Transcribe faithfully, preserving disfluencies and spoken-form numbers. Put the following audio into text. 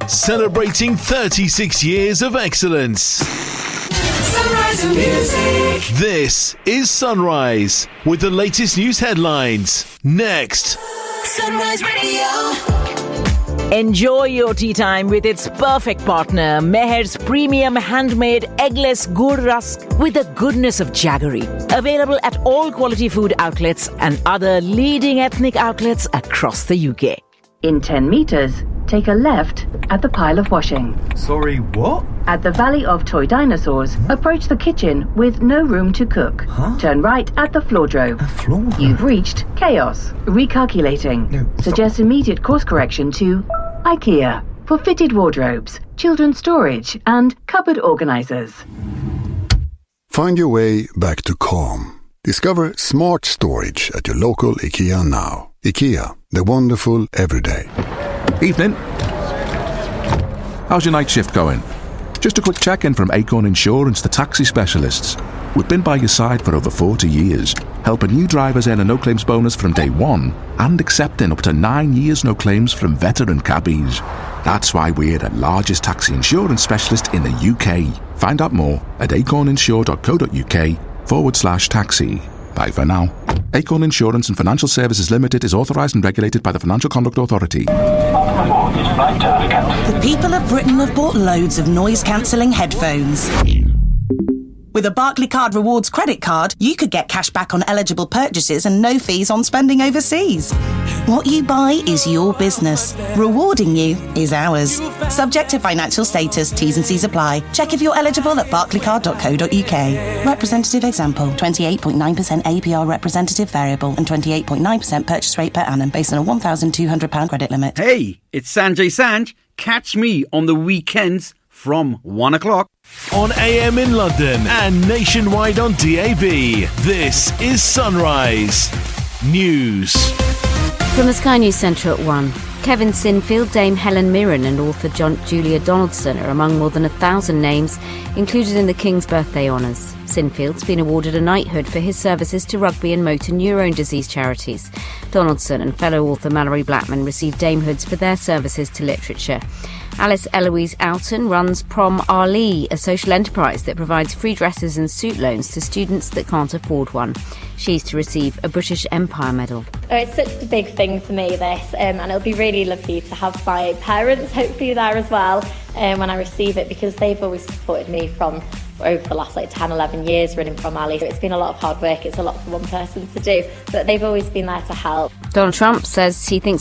Celebrating thirty-six years of excellence. Sunrise Music. This is Sunrise with the latest news headlines. Next. Sunrise Radio. Enjoy your tea time with its perfect partner, Meher's premium handmade eggless gur rusk with the goodness of jaggery. Available at all quality food outlets and other leading ethnic outlets across the U K. In ten metres, take a left at the pile of washing. Sorry, what? At the Valley of Toy Dinosaurs, approach the kitchen with no room to cook. Huh? Turn right at the floordrove. A floor? You've reached chaos. Recalculating. No, stop. Suggest immediate course correction to IKEA for fitted wardrobes, children's storage and cupboard organisers. Find your way back to calm. Discover smart storage at your local IKEA now. IKEA, the wonderful everyday. Evening. How's your night shift going? Just a quick check-in from Acorn Insurance, the taxi specialists. We've been by your side for over forty years, helping new drivers earn a no-claims bonus from day one and accepting up to nine years no claims from veteran cabbies. That's why we're the largest taxi insurance specialist in the U K. Find out more at acorninsure.co.uk forward slash taxi. Bye for now. Acorn Insurance and Financial Services Limited is authorised and regulated by the Financial Conduct Authority. The people of Britain have bought loads of noise-cancelling headphones. With a Barclaycard Rewards credit card, you could get cash back on eligible purchases and no fees on spending overseas. What you buy is your business. Rewarding you is ours. Subject to financial status, T's and C's apply. Check if you're eligible at barclaycard dot co dot uk. Representative example, twenty-eight point nine percent A P R representative variable and twenty-eight point nine percent purchase rate per annum based on a one thousand two hundred pounds credit limit. Hey, it's Sanjay Sanj. Catch me on the weekends from one o'clock. On A M in London and nationwide on D A B. This is Sunrise News. From the Sky News Centre at one. Kevin Sinfield, Dame Helen Mirren and author John, Julia Donaldson are among more than a thousand names included in the King's birthday honours. Sinfield's been awarded a knighthood for his services to rugby and motor neurone disease charities. Donaldson and fellow author Mallory Blackman received damehoods for their services to literature. Alice Eloise Alton runs Prom Ali, a social enterprise that provides free dresses and suit loans to students that can't afford one. She's to receive a British Empire Medal. Oh, it's such a big thing for me, this, um, and it'll be really lovely to have my parents hopefully there as well um, when I receive it, because they've always supported me from over the last like ten, eleven years running Prom Ali. So it's been a lot of hard work, it's a lot for one person to do, but they've always been there to help. Donald Trump says he thinks